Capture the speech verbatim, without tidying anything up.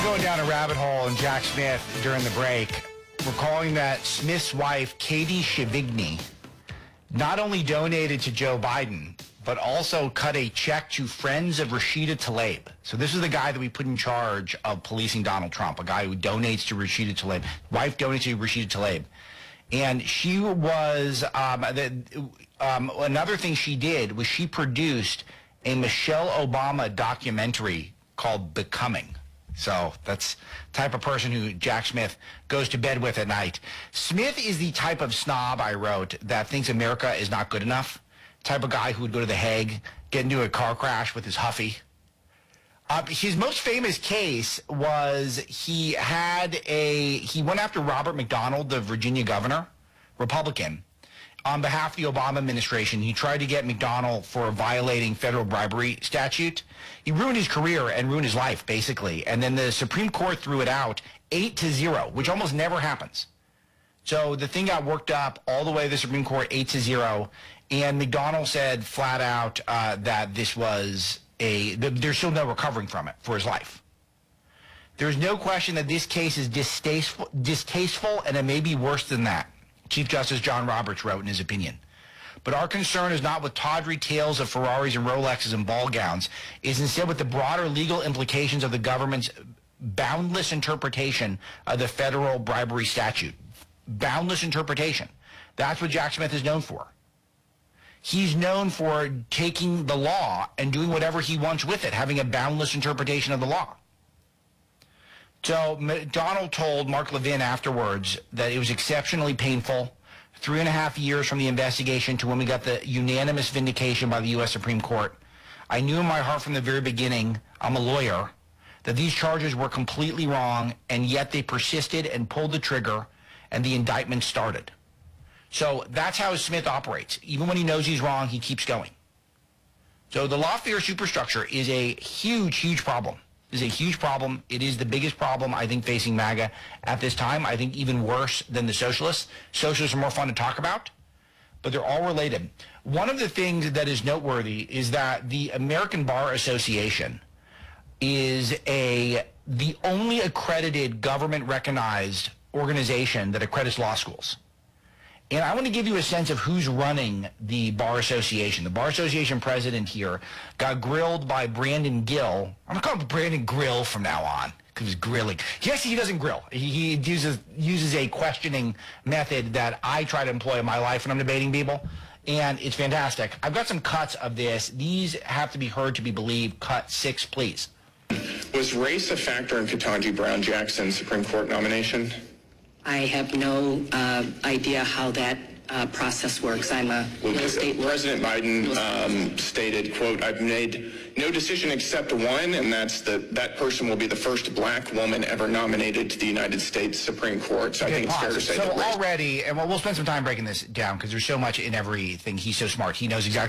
Going down a rabbit hole in Jack Smith during the break, recalling that Smith's wife, Katie Shavigny, not only donated to Joe Biden, but also cut a check to Friends of Rashida Tlaib. So this is the guy that we put in charge of policing Donald Trump, a guy who donates to Rashida Tlaib. Wife donates to Rashida Tlaib. And she was, um, the, um, another thing she did was she produced a Michelle Obama documentary called Becoming. So that's the type of person who Jack Smith goes to bed with at night. Smith is the type of snob, I wrote, that thinks America is not good enough. Type of guy who would go to The Hague, get into a car crash with his Huffy. Uh, his most famous case was he had a, he went after Robert McDonald, the Virginia governor, Republican, on behalf of the Obama administration. He tried to get McDonald for violating federal bribery statute. He ruined his career and ruined his life, basically. And then the Supreme Court threw it out eight to zero, which almost never happens. So the thing got worked up all the way to the Supreme Court, eight to zero. And McDonald said flat out uh, that this was a, th- there's still no recovering from it for his life. There's no question that this case is distasteful, distasteful, and it may be worse than that, Chief Justice John Roberts wrote in his opinion. But our concern is not with tawdry tales of Ferraris and Rolexes and ball gowns. It is instead with the broader legal implications of the government's boundless interpretation of the federal bribery statute. Boundless interpretation. That's what Jack Smith is known for. He's known for taking the law and doing whatever he wants with it, having a boundless interpretation of the law. So McDonald told Mark Levin afterwards that it was exceptionally painful, three and a half years from the investigation to when we got the unanimous vindication by the U S Supreme Court. I knew in my heart from the very beginning, I'm a lawyer, that these charges were completely wrong, and yet they persisted and pulled the trigger, and the indictment started. So that's how Smith operates. Even when he knows he's wrong, he keeps going. So the lawfare superstructure is a huge, huge problem. Is a huge problem. It is the biggest problem, I think, facing MAGA at this time. I think even worse than the socialists. Socialists are more fun to talk about, but they're all related. One of the things that is noteworthy is that the American Bar Association is a the only accredited government-recognized organization that accredits law schools. And I want to give you a sense of who's running the Bar Association. The Bar Association president here got grilled by Brandon Gill. I'm going to call him Brandon Grill from now on, because he's grilling. He actually he doesn't grill. He, he uses, uses a questioning method that I try to employ in my life when I'm debating people, and it's fantastic. I've got some cuts of this. These have to be heard to be believed. Cut six, please. Was race a factor in Ketanji Brown Jackson's Supreme Court nomination? I have no uh, idea how that uh, process works. I'm a well, real estate lawyer. President Biden um, stated, quote, I've made no decision except one, and that's that that person will be the first black woman ever nominated to the United States Supreme Court. So Okay, I think pause. it's fair to say so that race- already, and we'll, we'll spend some time breaking this down because there's so much in everything. He's so smart. He knows exactly